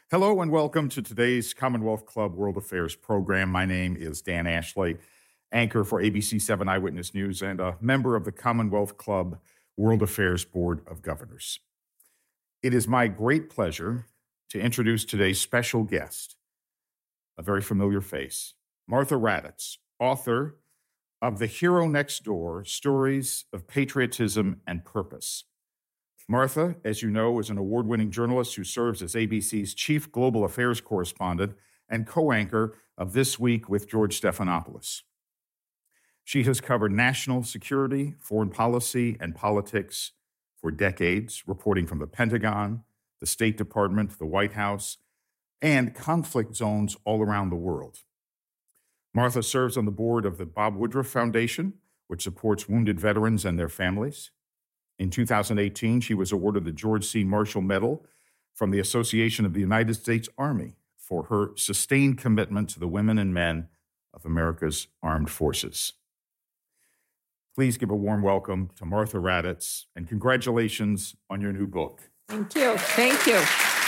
Hello and welcome to today's Commonwealth Club World Affairs program. My name is Dan Ashley, anchor for ABC 7 Eyewitness News and a member of the Commonwealth Club World Affairs Board of Governors. It is my great pleasure to introduce today's special guest, a very familiar face, Martha Raddatz, author of The Hero Next Door, Stories of Patriotism and Purpose. Martha, as you know, is an award-winning journalist who serves as ABC's chief global affairs correspondent and co-anchor of This Week with George Stephanopoulos. She has covered national security, foreign policy, and politics for decades, reporting from the Pentagon, the State Department, the White House, and conflict zones all around the world. Martha serves on the board of the Bob Woodruff Foundation, which supports wounded veterans and their families. In 2018, she was awarded the George C. Marshall Medal from the Association of the United States Army for her sustained commitment to the women and men of America's armed forces. Please give a warm welcome to Martha Raddatz, and congratulations on your new book. Thank you. Thank you.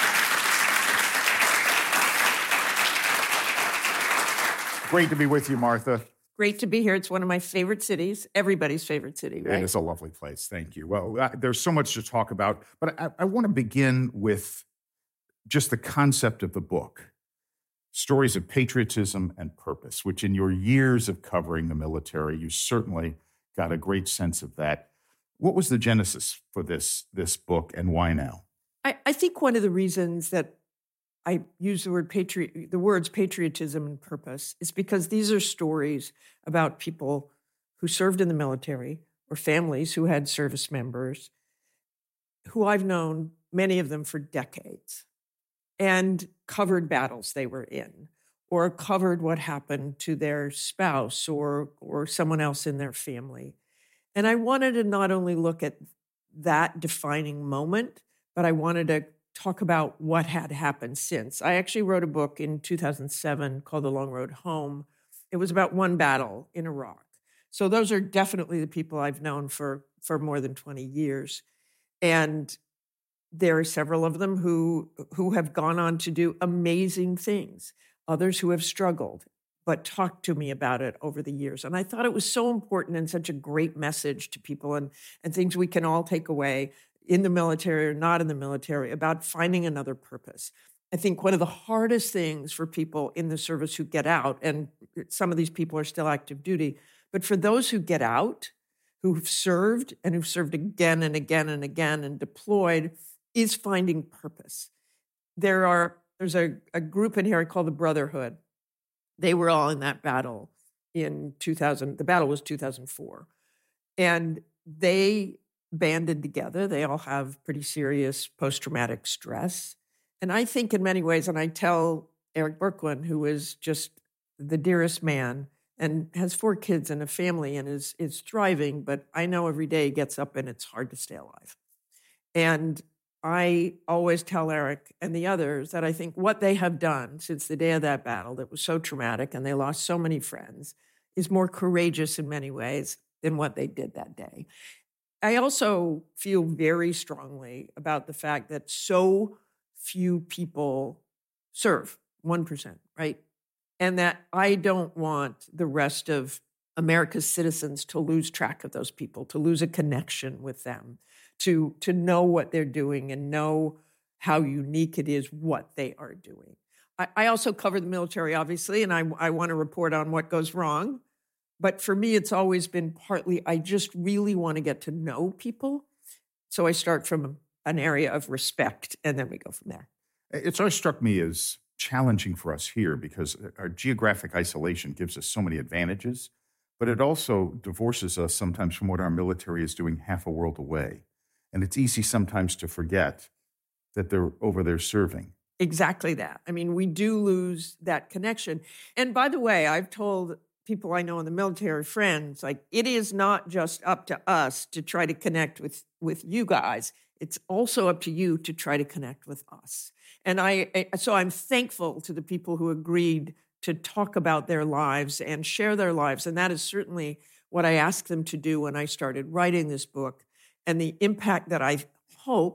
Great to be with you, Martha. Great to be here. It's one of my favorite cities, everybody's favorite city, right? It is a lovely place. Thank you. Well, there's so much to talk about, but I want to begin with just the concept of the book, Stories of Patriotism and Purpose, which in your years of covering the military, you certainly got a great sense of that. What was the genesis for this book, and why now? I think one of the reasons that I use the words patriotism and purpose is because these are stories about people who served in the military or families who had service members who I've known, many of them for decades, and covered battles they were in or covered what happened to their spouse or someone else in their family. And I wanted to not only look at that defining moment, but I wanted to talk about what had happened since. I actually wrote a book in 2007 called The Long Road Home. It was about one battle in Iraq. So those are definitely the people I've known for more than 20 years. And there are several of them who have gone on to do amazing things, others who have struggled, but talked to me about it over the years. And I thought it was so important and such a great message to people and things we can all take away in the military or not in the military about finding another purpose. I think one of the hardest things for people in the service who get out, and some of these people are still active duty, but for those who get out, who've served and who've served again and again and again and deployed, is finding purpose. There's a group in here called the Brotherhood. They were all in that battle in 2000. The battle was 2004. And they banded together. They all have pretty serious post-traumatic stress. And I think in many ways, and I tell Eric Berkwin, who is just the dearest man and has 4 kids and a family and is thriving, but I know every day he gets up and it's hard to stay alive. And I always tell Eric and the others that I think what they have done since the day of that battle that was so traumatic and they lost so many friends is more courageous in many ways than what they did that day. I also feel very strongly about the fact that so few people serve, 1%, right? And that I don't want the rest of America's citizens to lose track of those people, to lose a connection with them, to know what they're doing and know how unique it is what they are doing. I also cover the military, obviously, and I want to report on what goes wrong. But for me, it's always been partly, I just really want to get to know people. So I start from an area of respect, and then we go from there. It's always struck me as challenging for us here because our geographic isolation gives us so many advantages, but it also divorces us sometimes from what our military is doing half a world away. And it's easy sometimes to forget that they're over there serving. Exactly that. I mean, we do lose that connection. And by the way, I've told people I know in the military, friends, like it is not just up to us to try to connect with you guys. It's also up to you to try to connect with us. And so I'm thankful to the people who agreed to talk about their lives and share their lives. And that is certainly what I asked them to do when I started writing this book. And the impact that I hoped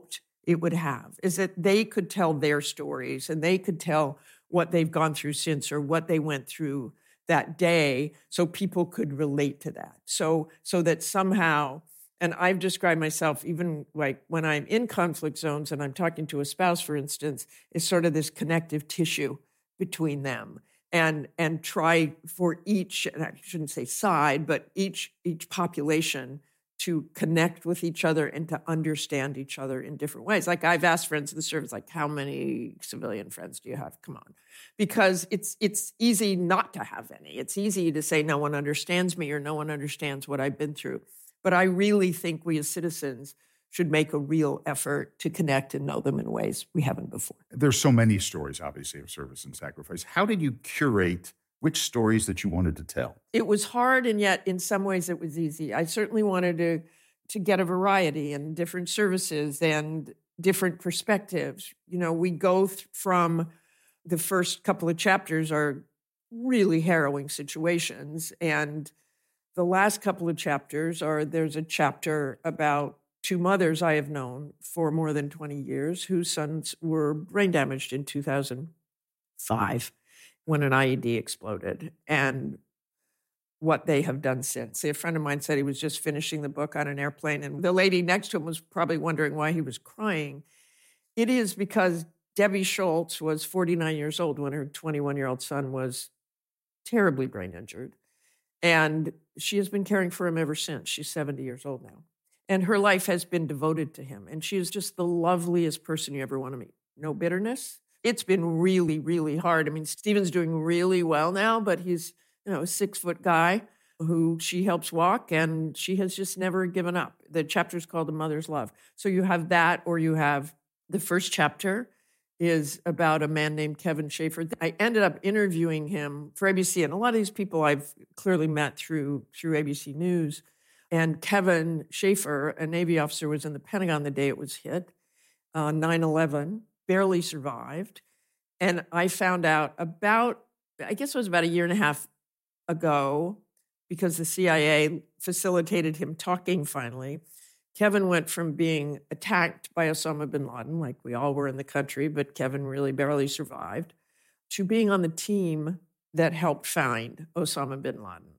it would have, is that they could tell their stories and they could tell what they've gone through since or what they went through that day, so people could relate to that. So that somehow, and I've described myself, even like when I'm in conflict zones and I'm talking to a spouse, for instance, is sort of this connective tissue between them, and try for each, and I shouldn't say side, but each population to connect with each other and to understand each other in different ways. Like I've asked friends in the service, like, how many civilian friends do you have? Come on. Because it's easy not to have any. It's easy to say no one understands me or no one understands what I've been through. But I really think we as citizens should make a real effort to connect and know them in ways we haven't before. There's so many stories, obviously, of service and sacrifice. How did you curate which stories that you wanted to tell? It was hard, and yet in some ways it was easy. I certainly wanted to get a variety and different services and different perspectives. You know, we go from the first couple of chapters are really harrowing situations, and the last couple of chapters there's a chapter about two mothers I have known for more than 20 years whose sons were brain damaged in 2005 when an IED exploded, and what they have done since. A friend of mine said he was just finishing the book on an airplane, and the lady next to him was probably wondering why he was crying. It is because Debbie Schultz was 49 years old when her 21-year-old son was terribly brain injured, and she has been caring for him ever since. She's 70 years old now, and her life has been devoted to him, and she is just the loveliest person you ever want to meet. No bitterness. It's been really, really hard. I mean, Stephen's doing really well now, but he's, a 6-foot guy who she helps walk, and she has just never given up. The chapter's called A Mother's Love. So you have that, or you have the first chapter is about a man named Kevin Schaefer. I ended up interviewing him for ABC, and a lot of these people I've clearly met through ABC News. And Kevin Schaefer, a Navy officer, was in the Pentagon the day it was hit, 9/11, barely survived. And I found out about a year and a half ago, because the CIA facilitated him talking finally. Kevin went from being attacked by Osama bin Laden, like we all were in the country, but Kevin really barely survived, to being on the team that helped find Osama bin Laden.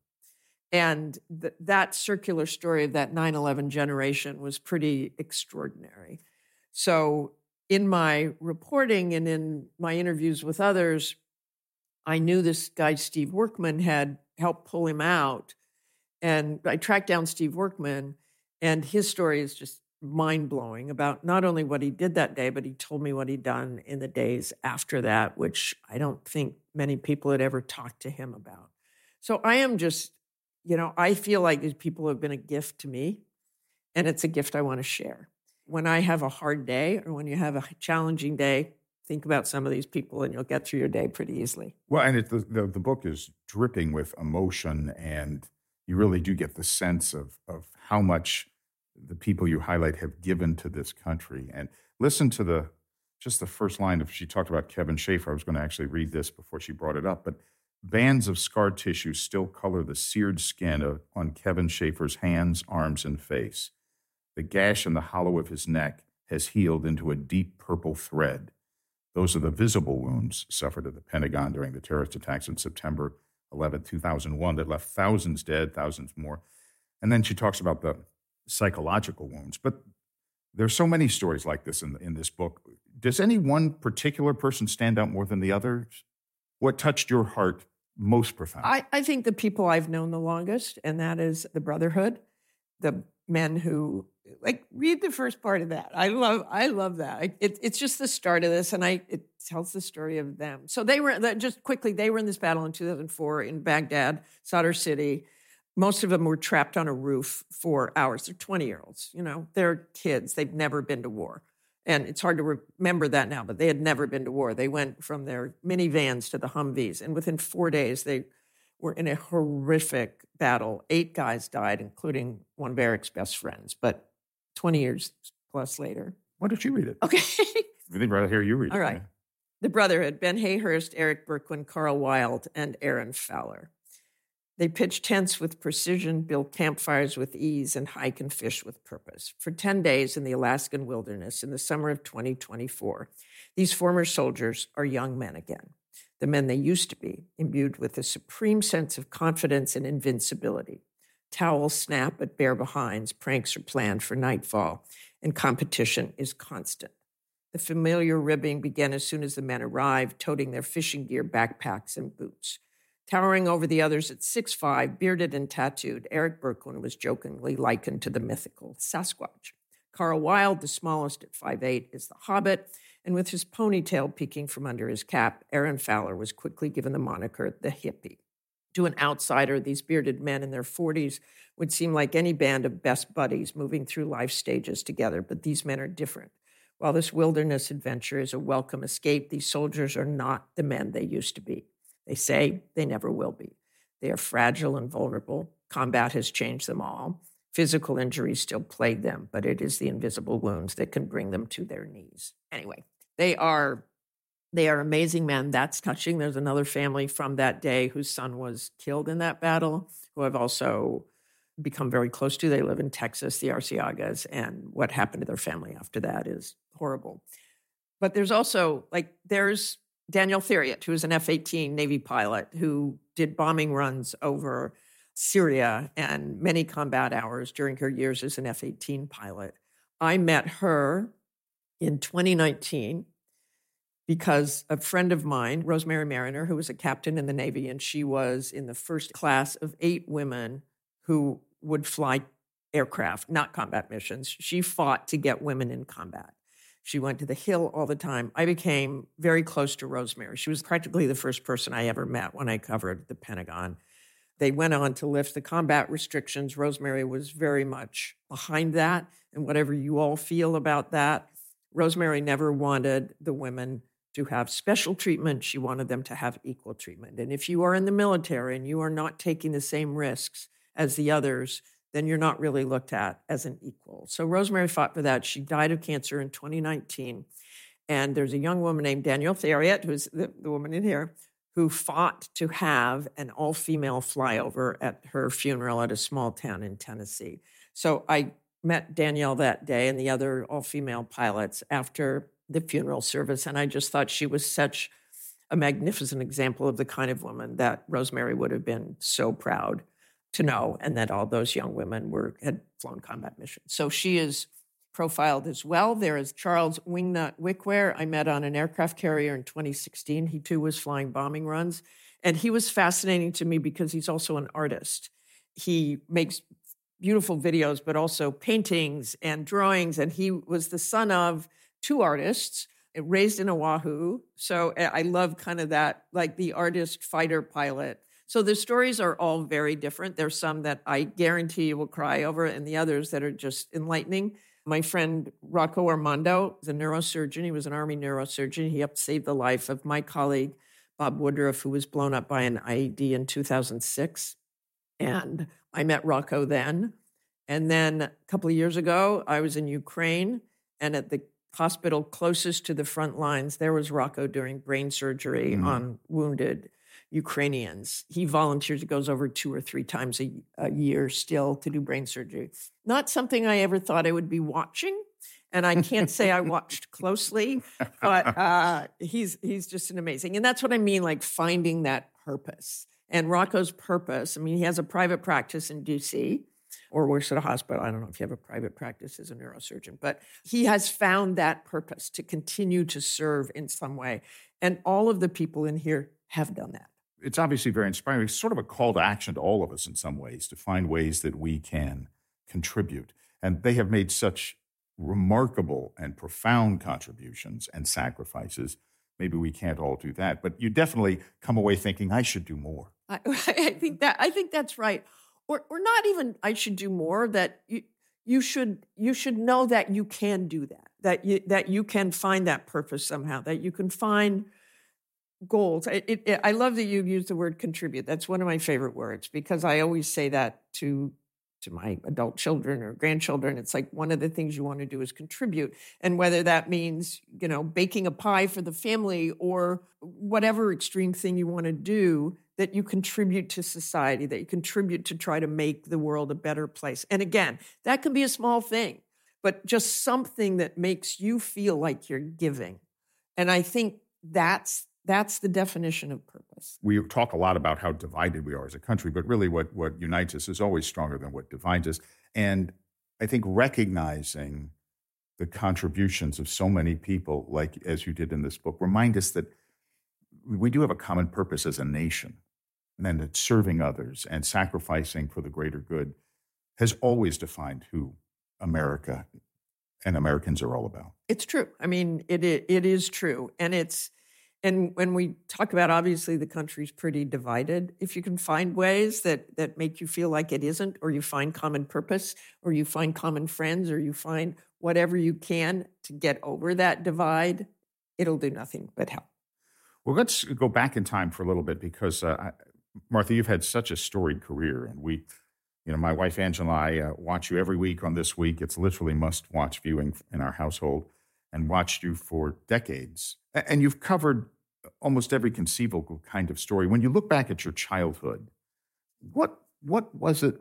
And that circular story of that 9/11 generation was pretty extraordinary. So in my reporting and in my interviews with others, I knew this guy, Steve Workman, had helped pull him out. And I tracked down Steve Workman, and his story is just mind-blowing about not only what he did that day, but he told me what he'd done in the days after that, which I don't think many people had ever talked to him about. So I am just, I feel like these people have been a gift to me, and it's a gift I want to share. When I have a hard day or when you have a challenging day, think about some of these people and you'll get through your day pretty easily. Well, and the book is dripping with emotion, and you really do get the sense of how much the people you highlight have given to this country. And listen to the first line she talked about Kevin Schaefer. I was going to actually read this before she brought it up, but bands of scar tissue still color the seared skin on Kevin Schaefer's hands, arms, and face. The gash in the hollow of his neck has healed into a deep purple thread. Those are the visible wounds suffered at the Pentagon during the terrorist attacks on September 11, 2001 that left thousands dead, thousands more. And then she talks about the psychological wounds. But there's so many stories like this in this book. Does any one particular person stand out more than the others? What touched your heart most profoundly? I think the people I've known the longest, and that is the Brotherhood, the men who, read the first part of that. I love that. It's just the start of this, and it tells the story of them. So they were, just quickly, they were in this battle in 2004 in Baghdad, Sadr City. Most of them were trapped on a roof for hours. They're 20-year-olds, they're kids. They've never been to war. And it's hard to remember that now, but they had never been to war. They went from their minivans to the Humvees, and within 4 days, they were in a horrific battle. 8 guys died, including one of Eric's best friends, but 20 years plus later. Why don't you read it? Okay. I'd rather hear you read it. All right. Yeah. The Brotherhood, Ben Hayhurst, Eric Berkwin, Carl Wild, and Aaron Fowler. They pitch tents with precision, build campfires with ease, and hike and fish with purpose. For 10 days in the Alaskan wilderness in the summer of 2024, these former soldiers are young men again, the men they used to be, imbued with a supreme sense of confidence and invincibility. Towels snap at bare behinds, pranks are planned for nightfall, and competition is constant. The familiar ribbing began as soon as the men arrived, toting their fishing gear, backpacks, and boots. Towering over the others at 6'5", bearded and tattooed, Eric Berkman was jokingly likened to the mythical Sasquatch. Carl Wilde, the smallest at 5'8", is the Hobbit, and with his ponytail peeking from under his cap, Aaron Fowler was quickly given the moniker the Hippie. To an outsider, these bearded men in their 40s would seem like any band of best buddies moving through life stages together, but these men are different. While this wilderness adventure is a welcome escape, these soldiers are not the men they used to be. They say they never will be. They are fragile and vulnerable. Combat has changed them all. Physical injuries still plague them, but it is the invisible wounds that can bring them to their knees. Anyway, they are amazing men. That's touching. There's another family from that day whose son was killed in that battle, who I've also become very close to. They live in Texas, the Arciagas, and what happened to their family after that is horrible. But there's also, there's Danielle Theriot, who is an F-18 Navy pilot who did bombing runs over Syria and many combat hours during her years as an F-18 pilot. I met her in 2019 because a friend of mine, Rosemary Mariner, who was a captain in the Navy, and she was in the first class of 8 women who would fly aircraft, not combat missions. She fought to get women in combat. She went to the Hill all the time. I became very close to Rosemary. She was practically the first person I ever met when I covered the Pentagon. They went on to lift the combat restrictions. Rosemary was very much behind that, and whatever you all feel about that, Rosemary never wanted the women to have special treatment. She wanted them to have equal treatment. And if you are in the military and you are not taking the same risks as the others, then you're not really looked at as an equal. So Rosemary fought for that. She died of cancer in 2019. And there's a young woman named Danielle Theriot, who's the woman in here, who fought to have an all-female flyover at her funeral at a small town in Tennessee. So I met Danielle that day and the other all-female pilots after the funeral service, and I just thought she was such a magnificent example of the kind of woman that Rosemary would have been so proud to know, and that all those young women had flown combat missions. So she is profiled as well. There is Charles Wingnut Wickware. I met on an aircraft carrier in 2016. He too was flying bombing runs. And he was fascinating to me because he's also an artist. He makes beautiful videos, but also paintings and drawings. And he was the son of 2 artists, raised in Oahu. So I love kind of that, like the artist, fighter, pilot. So the stories are all very different. There's some that I guarantee you will cry over, and the others that are just enlightening. My friend Rocco Armando is a neurosurgeon. He was an Army neurosurgeon. He helped save the life of my colleague, Bob Woodruff, who was blown up by an IED in 2006. And I met Rocco then. And then a couple of years ago, I was in Ukraine, and at the hospital closest to the front lines, there was Rocco doing brain surgery on wounded Ukrainians. He volunteers. He goes over 2 or 3 times a year still to do brain surgery. Not something I ever thought I would be watching. And I can't say I watched closely, but he's just an amazing. And that's what I mean, like finding that purpose. And Rocco's purpose, I mean, he has a private practice in D.C. or works at a hospital. I don't know if you have a private practice as a neurosurgeon, but he has found that purpose to continue to serve in some way. And all of the people in here have done that. It's obviously very inspiring. It's sort of a call to action to all of us in some ways to find ways that we can contribute. And they have made such remarkable and profound contributions and sacrifices. Maybe we can't all do that, but you definitely come away thinking, I should do more. I think that's right. Or not even I should do more, that you should know that you can do that you can find that purpose somehow, that you can find goals. I love that you use the word contribute. That's one of my favorite words, because I always say that to to my adult children or grandchildren. It's like one of the things you want to do is contribute. And whether that means, baking a pie for the family or whatever extreme thing you want to do, that you contribute to society, that you contribute to try to make the world a better place. And again, that can be a small thing, but just something that makes you feel like you're giving. And I think that's the definition of purpose. We talk a lot about how divided we are as a country, but really what unites us is always stronger than what divides us. And I think recognizing the contributions of so many people, like as you did in this book, remind us that we do have a common purpose as a nation, and that serving others and sacrificing for the greater good has always defined who America and Americans are all about. It's true. I mean, it is true. And when we talk about, obviously, the country's pretty divided, if you can find ways that make you feel like it isn't, or you find common purpose, or you find common friends, or you find whatever you can to get over that divide, it'll do nothing but help. Well, let's go back in time for a little bit because, Martha, you've had such a storied career, and my wife Angela and I watch you every week on This Week. It's literally must-watch viewing in our household, and watched you for decades. And you've covered almost every conceivable kind of story. When you look back at your childhood, what was it?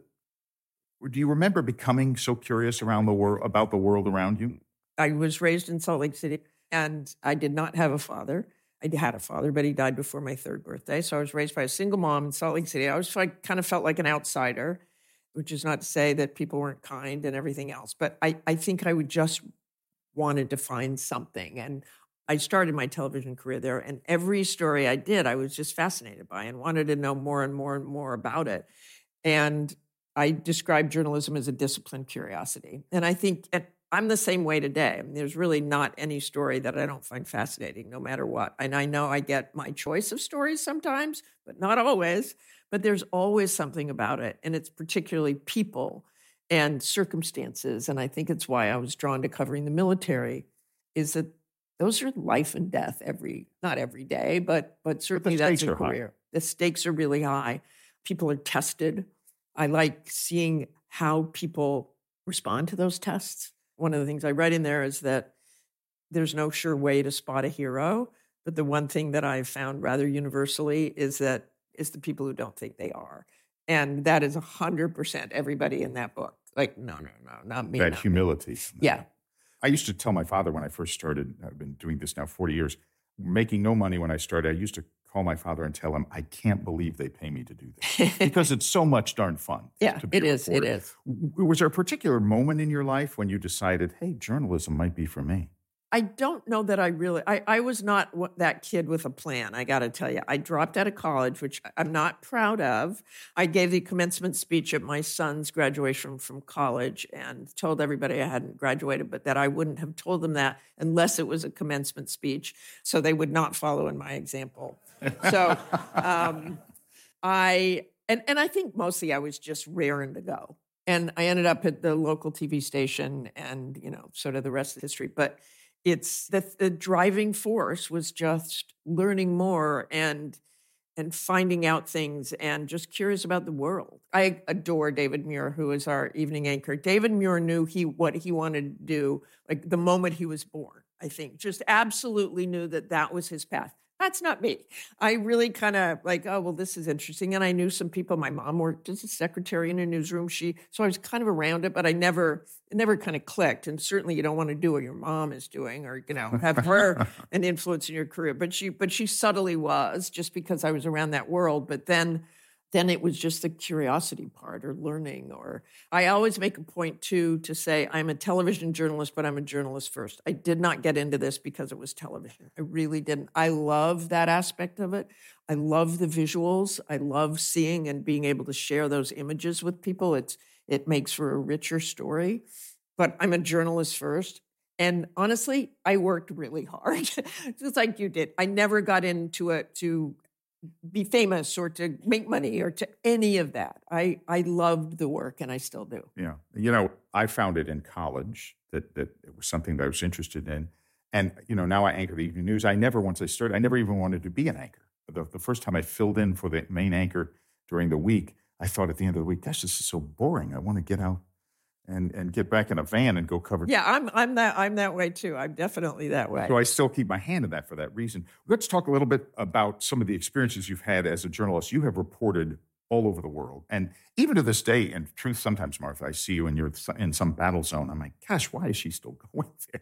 Do you remember becoming so curious about the world around you? I was raised in Salt Lake City, and I did not have a father. I had a father, but he died before my third birthday. So I was raised by a single mom in Salt Lake City. I was kind of felt like an outsider, which is not to say that people weren't kind and everything else. But I think I would just wanted to find something. And I started my television career there. And every story I did, I was just fascinated by and wanted to know more and more and more about it. And I describe journalism as a disciplined curiosity. And I think I'm the same way today. I mean, there's really not any story that I don't find fascinating, no matter what. And I know I get my choice of stories sometimes, but not always. But there's always something about it. And it's particularly people and circumstances. And I think it's why I was drawn to covering the military, is that those are life and death not every day, but certainly that's a career. The stakes are really high. People are tested. I like seeing how people respond to those tests. One of the things I write in there is that there's no sure way to spot a hero, but the one thing that I've found rather universally is the people who don't think they are. And that is 100% everybody in that book. Like, no, not me. That humility. Yeah. I used to tell my father when I first started, I've been doing this now 40 years, making no money when I started, I used to call my father and tell him, I can't believe they pay me to do this. Because it's so much darn fun. Yeah, it is. Was there a particular moment in your life when you decided, hey, journalism might be for me? I don't know that I was not that kid with a plan, I got to tell you. I dropped out of college, which I'm not proud of. I gave the commencement speech at my son's graduation from college and told everybody I hadn't graduated, but that I wouldn't have told them that unless it was a commencement speech, so they would not follow in my example. So I think mostly I was just raring to go. And I ended up at the local TV station and, sort of the rest of the history. But it's the driving force was just learning more and finding out things and just curious about the world. I adore David Muir, who is our evening anchor. David Muir knew what he wanted to do, like the moment he was born, I think. Just absolutely knew that was his path. That's not me. I really kind of like, oh, well, this is interesting. And I knew some people. My mom worked as a secretary in a newsroom. So I was kind of around it, but it never kind of clicked. And certainly you don't want to do what your mom is doing or, have her an influence in your career. But she subtly was, just because I was around that world. But then it was just the curiosity part or learning. Or I always make a point, too, to say I'm a television journalist, but I'm a journalist first. I did not get into this because it was television. I really didn't. I love that aspect of it. I love the visuals. I love seeing and being able to share those images with people. It makes for a richer story. But I'm a journalist first. And honestly, I worked really hard, just like you did. I never got into it to be famous or to make money or to any of that. I loved the work and I still do. Yeah. I found it in college that it was something that I was interested in. And, now I anchor the evening news. Once I started, I never even wanted to be an anchor. The first time I filled in for the main anchor during the week, I thought at the end of the week, gosh, this is so boring. I want to get out and get back in a van and go cover. Yeah, I'm that way too. I'm definitely that way. So I still keep my hand in that for that reason. Let's talk a little bit about some of the experiences you've had as a journalist. You have reported all over the world. And even to this day, in truth, sometimes, Martha, I see you and you're in some battle zone. I'm like, gosh, why is she still going there?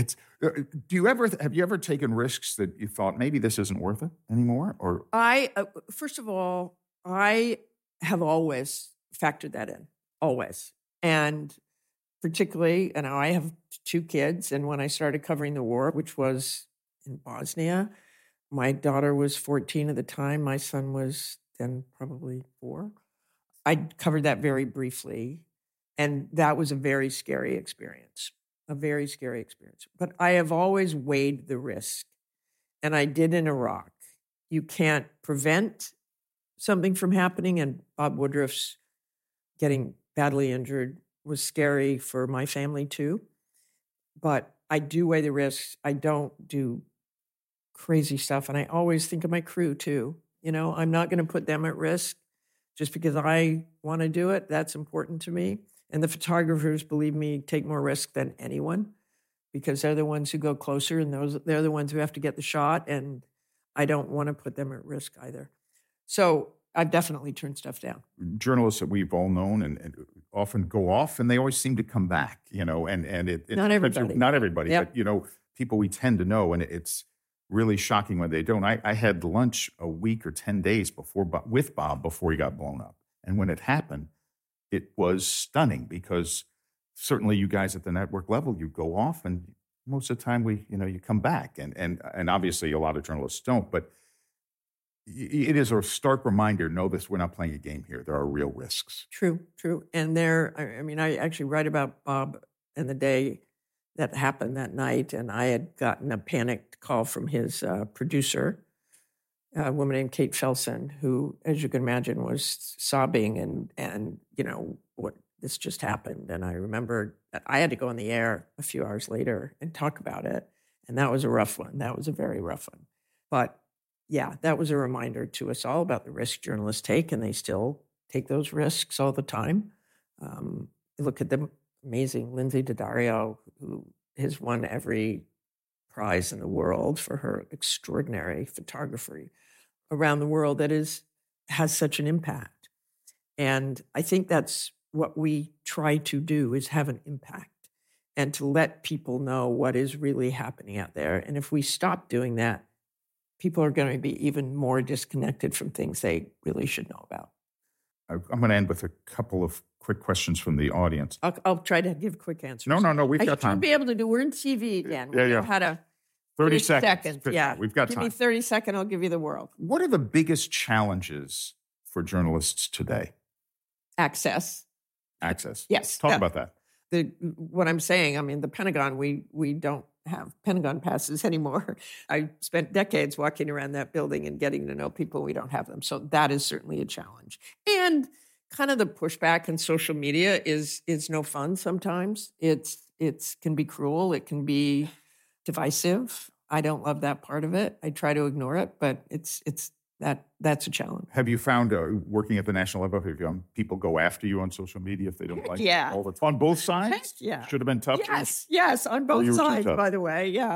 Have you ever taken risks that you thought maybe this isn't worth it anymore? Or first of all, I have always factored that in, always. And particularly, I have 2 kids. And when I started covering the war, which was in Bosnia, my daughter was 14 at the time. My son was then probably 4. I covered that very briefly. And that was a very scary experience, But I have always weighed the risk. And I did in Iraq. You can't prevent something from happening. And Bob Woodruff's getting badly injured was scary for my family too. But I do weigh the risks. I don't do crazy stuff. And I always think of my crew too. I'm not going to put them at risk just because I want to do it. That's important to me. And the photographers, believe me, take more risk than anyone because they're the ones who go closer and they're the ones who have to get the shot. And I don't want to put them at risk either. So I've definitely turned stuff down. Journalists that we've all known and often go off, and they always seem to come back. And not everybody. Not everybody, yep. But people we tend to know, and it's really shocking when they don't. I had lunch a week or 10 days with Bob before he got blown up, and when it happened, it was stunning because certainly you guys at the network level, you go off, and most of the time you come back, and obviously a lot of journalists don't, but. It is a stark reminder, know this, we're not playing a game here. There are real risks. True. And I actually write about Bob and the day that happened that night, and I had gotten a panicked call from his producer, a woman named Kate Felsen, who, as you can imagine, was sobbing and what this just happened. And I remember that I had to go on the air a few hours later and talk about it. And that was a rough one. That was a very rough one. But yeah, that was a reminder to us all about the risks journalists take, and they still take those risks all the time. Look at the amazing Lindsay Daddario, who has won every prize in the world for her extraordinary photography around the world that has such an impact. And I think that's what we try to do, is have an impact and to let people know what is really happening out there. And if we stop doing that, people are going to be even more disconnected from things they really should know about. I'm going to end with a couple of quick questions from the audience. I'll try to give quick answers. No, we've got time. I should be able to do. We're in TV again. Yeah. How to 30 seconds. Yeah, we've got time. Give me 30 seconds. I'll give you the world. What are the biggest challenges for journalists today? Access. Yes. Talk about that. What I'm saying, the Pentagon, we don't have Pentagon passes anymore. I spent decades walking around that building and getting to know people. We don't have them. So that is certainly a challenge. And kind of the pushback in social media is no fun sometimes. It can be cruel. It can be divisive. I don't love that part of it. I try to ignore it, but that's a challenge. Have you found, working at the national level, people go after you on social media if they don't like all the on both sides? Yeah. Should have been tough? Yes, on both sides, by the way, yeah.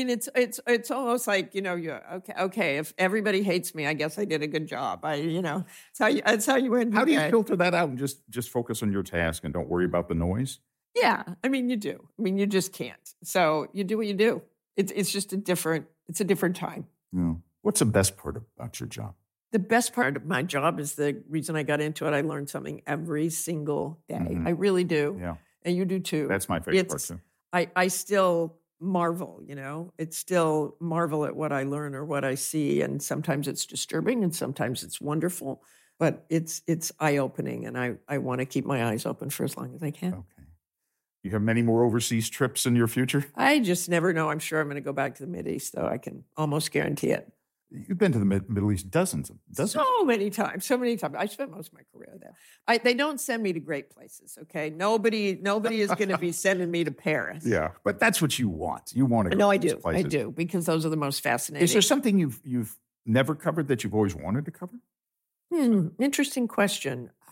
It's almost like, okay, if everybody hates me, I guess I did a good job. That's how you win. How do you filter that out and just focus on your task and don't worry about the noise? Yeah, you do. You just can't. So you do what you do. It's just a different time. Yeah. What's the best part about your job? The best part of my job is the reason I got into it. I learned something every single day. Mm-hmm. I really do. Yeah. And you do too. That's my favorite part too. I still marvel, It's still marvel at what I learn or what I see. And sometimes it's disturbing and sometimes it's wonderful. But it's eye-opening, and I want to keep my eyes open for as long as I can. Okay. You have many more overseas trips in your future? I just never know. I'm sure I'm going to go back to the Mideast, though. I can almost guarantee it. You've been to the Middle East dozens. So many times. I spent most of my career there. They don't send me to great places, okay? Nobody is going to be sending me to Paris. Yeah, but that's what you want. You want to go to these places. I do, because those are the most fascinating. Is there something you've never covered that you've always wanted to cover? Interesting question.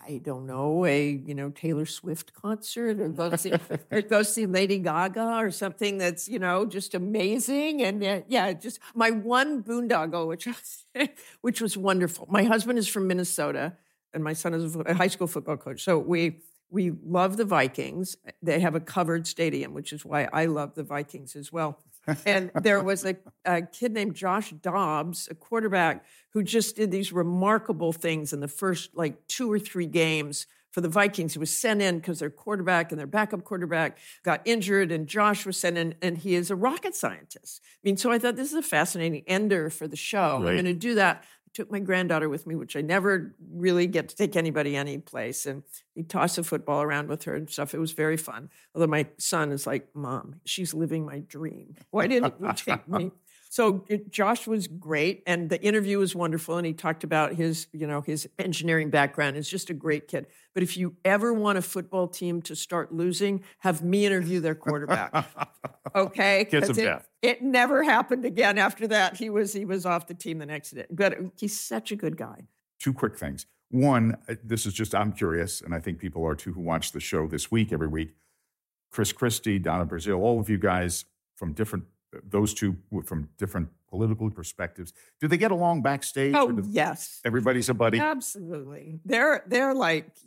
I don't know, a Taylor Swift concert, or go see Lady Gaga or something that's just amazing. And just my one boondoggle, which was wonderful. My husband is from Minnesota, and my son is a high school football coach. So we love the Vikings. They have a covered stadium, which is why I love the Vikings as well. And there was a kid named Josh Dobbs, a quarterback, who just did these remarkable things in the first 2 or 3 games for the Vikings. He was sent in because their quarterback and their backup quarterback got injured, and Josh was sent in, and he is a rocket scientist. So I thought this is a fascinating ender for the show. Right. I'm going to do that. Took my granddaughter with me, which I never really get to take anybody any place. And he tossed a football around with her and stuff. It was very fun. Although my son is like, Mom, she's living my dream. Why didn't you take me? So Josh was great, and the interview was wonderful. And he talked about his engineering background. He's just a great kid. But if you ever want a football team to start losing, have me interview their quarterback. Okay? Kiss of death. It never happened again after that. He was off the team the next day. But he's such a good guy. 2 quick things. One, this is just, I'm curious, and I think people are too who watch the show this week, every week. Chris Christie, Donna Brazile, all of you guys from those two from different political perspectives. Do they get along backstage? Oh, yes. Everybody's a buddy? Absolutely. They're like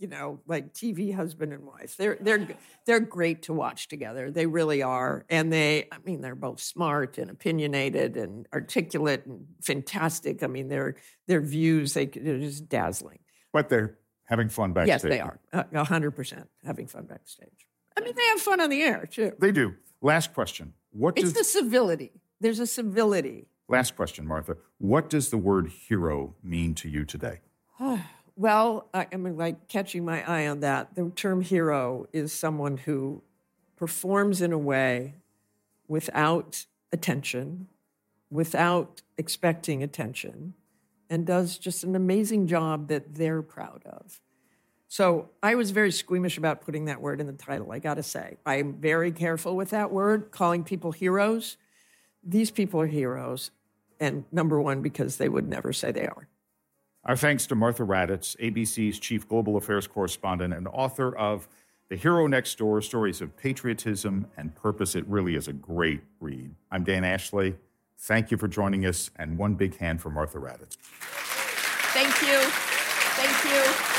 TV husband and wife. They're great to watch together. They really are. And they're both smart and opinionated and articulate and fantastic. Their views, they're just dazzling. But they're having fun backstage. Yes, they are. 100% having fun backstage. They have fun on the air, too. They do. Last question. It's the civility. There's a civility. Last question, Martha. What does the word hero mean to you today? Well, I'm catching my eye on that. The term hero is someone who performs in a way without attention, without expecting attention, and does just an amazing job that they're proud of. So I was very squeamish about putting that word in the title, I got to say. I'm very careful with that word, calling people heroes. These people are heroes, and number one, because they would never say they are. Our thanks to Martha Raddatz, ABC's Chief Global Affairs Correspondent and author of The Hero Next Door, Stories of Patriotism and Purpose. It really is a great read. I'm Dan Ashley. Thank you for joining us, and one big hand for Martha Raddatz. Thank you. Thank you.